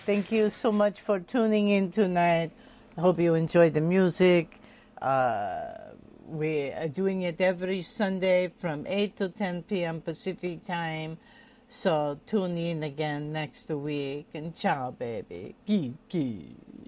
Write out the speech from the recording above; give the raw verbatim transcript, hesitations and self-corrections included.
Thank you so much for tuning in tonight. I hope you enjoyed the music. Uh, we are doing it every Sunday from eight to ten p.m. Pacific time. So tune in again next week. And ciao, baby. Kiki.